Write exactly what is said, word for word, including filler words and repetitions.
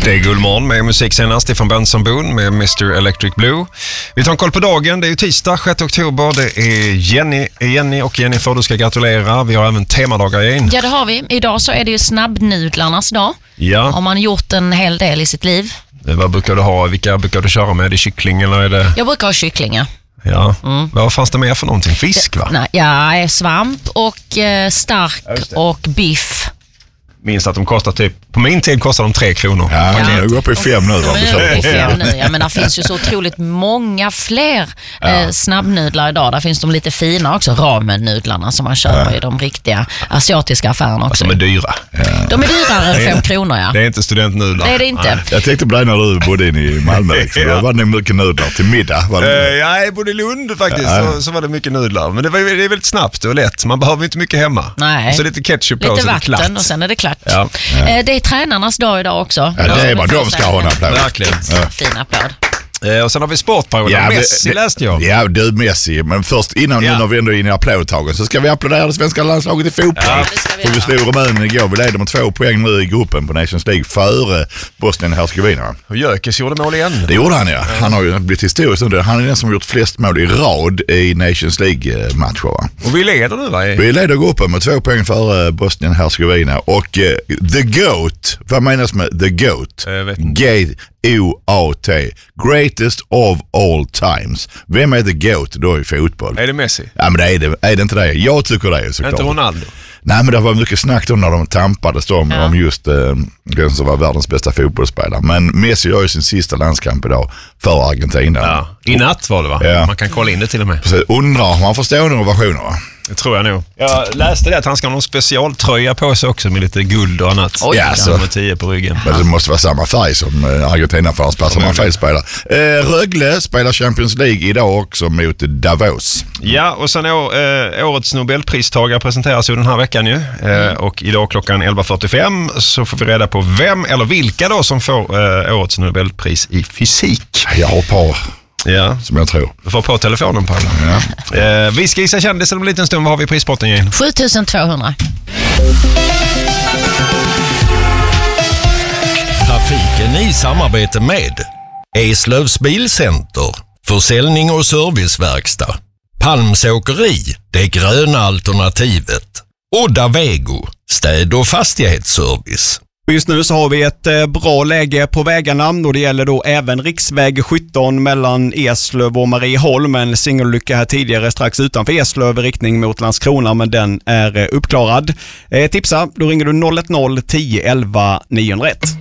Det är Guldmorgon med musik senast ifrån Benson Boone med mister Electric Blue. Vi tar en koll på dagen. Det är ju tisdag, sjätte oktober. Det är Jenny, Jenny och Jennifer. Du ska gratulera. Vi har även temadagar in. Ja, det har vi. Idag så är det ju snabbnudlarnas dag. Ja. Har man gjort en hel del i sitt liv. Vad brukar du ha? Vilka brukar du köra med? Är det kyckling eller är det... Jag brukar ha kycklingar. Ja. Mm. Vad fanns det mer för någonting? Fisk, va? Nej, ja, svamp och eh, stark och biff. Minst att de kostar typ, på min tid kostar de tre kronor. Ja, ja. Jag går upp i fem nu. Ja, jag i fem nu. Ja, men det finns ju så otroligt många fler ja. eh, snabbnudlar idag. Där finns de lite fina också, ramen-nudlarna som man köper ja. i de riktiga asiatiska affärerna också. De är dyra. Ja. De är dyrare än fem kronor, ja. Det är inte studentnudlar. Det är det inte. Nej. Jag tänkte på dig när du bodde in i Malmö. Liksom. ja. Då var det mycket nudlar till middag. Var det uh, ja, jag bodde i Lund faktiskt. Ja. Så, så var det mycket nudlar. Men det, var, det är väldigt snabbt och lätt. Man behöver inte mycket hemma. Nej. Så lite ketchup lite på så vatten det är klart. Och sen är det klart. Ja. Ja. Det är tränarnas dag idag också. Ja, det är bara de ska ha en applåd. Verkligen. Ja. Fin applåd. Eh, och sen har vi sportperioden. Ja, Messi det, läste jag. Ja, du Messi. Men först innan ja. nu när vi ändå är inne i applådtagen så ska vi applådera det svenska landslaget i fotboll. Ja, vi, För vi slog Rumänien igår. Vi leder med två poäng nu i gruppen på Nations League före Bosnien och Herzegovina. Och Jökes gjorde mål igen. Det gjorde han, ja. Han har ju blivit historiskt under. Han är den som har gjort flest mål i rad i Nations League-matcher. Va? Och vi leder nu, va? Vi leder gruppen med två poäng före Bosnien och Herzegovina. Och uh, The GOAT, vad menas med The GOAT? G O A T, greatest of all times. Vem är The GOAT då i fotboll? Är det Messi? Ja, men det är, det, är det inte det? Jag tycker det är såklart. Inte Ronaldo? Nej, men det var mycket snack då när de tampades då om, ja. om just eh, den som var världens bästa fotbollsspelare. Men Messi gör ju sin sista landskamp idag för Argentina. Ja. I natt var det, va? Ja. Man kan kolla in det till och med. Så undrar om man förstår några versioner, va? Det tror jag nog. Jag läste det att han ska ha någon specialtröja på sig också med lite guld och annat. Oj, ja, så. Med tio på ryggen. Men det måste vara samma färg som Argentina för hans plats om man fel spelar. Eh, Rögle spelar Champions League idag också mot Davos. Ja, och sen å, eh, årets Nobelpristagare presenteras ju den här veckan ju. Eh, och idag klockan elva fyrtiofem så får vi reda på vem eller vilka då som får eh, årets Nobelpris i fysik. Jag har par. Ja, som jag tror. Du får på telefonen på ja. eh, Vi ska gissa kändisen om en liten stund. Vad har vi i prispotten igen? sju tusen tvåhundra. Trafiken i samarbete med Eslövs Bilcenter, försäljning och serviceverkstad, Palms åkeri, det gröna alternativet, och Davego, städ- och fastighetsservice. Just nu så har vi ett eh, bra läge på vägarna och det gäller då även riksväg sjutton mellan Eslöv och Marieholm. En singelolycka här tidigare strax utanför Eslöv i riktning mot Landskrona, men den är eh, uppklarad. Eh, tipsa, då ringer du noll ett noll tio elva niohundraett.